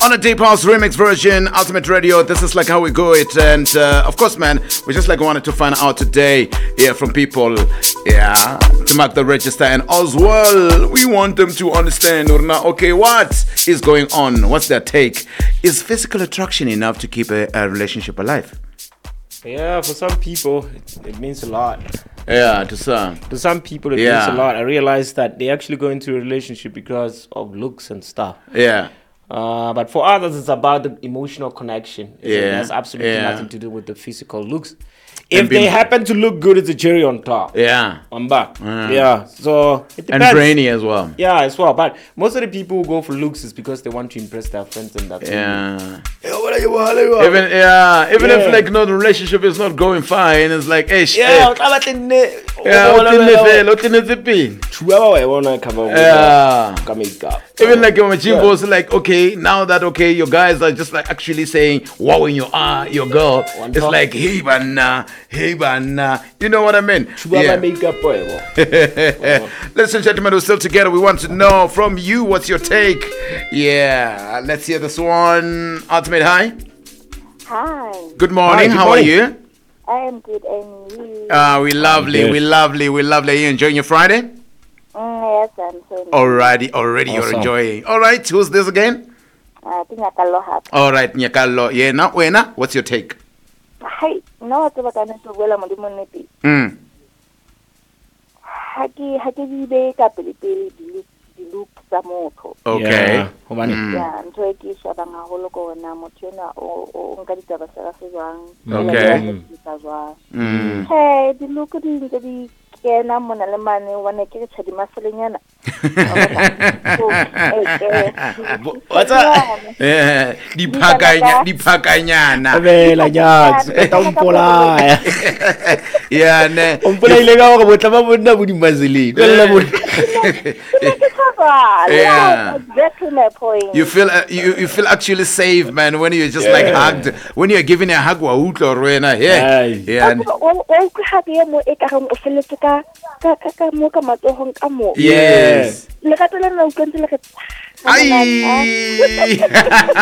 On a Deep House remix version, Ultimate Radio. This is like how we go it. And of course, man, we just like wanted to find out today, from people, to mark the register. And as well, we want them to understand, okay, what is going on? What's their take? Is physical attraction enough to keep a relationship alive? Yeah, for some people, it means a lot. Yeah, to some. To some people, it means a lot. I realized that they actually go into a relationship because of looks and stuff. Yeah. But for others, it's about the emotional connection. It has absolutely nothing to do with the physical looks. If they happen to look good, it's a cherry on top. Yeah. On back. Yeah. So it depends. And brainy as well. Yeah, as well. But most of the people who go for looks is because they want to impress their friends and that. Yeah. Even if like the relationship is not going fine, it's like even like when Jimbo was like, okay, now that you guys are just like actually saying wow in your girl, it's like hey banna, you know what I mean? Ladies and gentlemen, we're still together. We want to know from you, what's your take? Yeah, let's hear this one. Ultimate, hi. Hi. Good morning. How are you? I am good, and you? We lovely. Are you enjoying your Friday? Yes, I'm so. Already, awesome. You're enjoying. All right, who's this again? I think Nyakalo. All right, Nyakalo. Yeah, now, what's your take? Hi, no, what's about to well, I'm doing it. Haki be kapili look samotho. Okay. Yeah, ntho e ke shaba ngaholo ko ona motho ena o nka ditaba tsa se jwang. Okay. Hey, di look di kena mona le mane wa ne ke tshedi maselenyana. Diphakanyana. Abela nyatsi eta umpola. Yeah, ne. Umpola ile ka go botla ba bonna bo dimazeleng. Yeah. Exactly my point. You feel actually safe, man, when you're just like hugged. When you're giving a hug, yeah. Yes. Ay.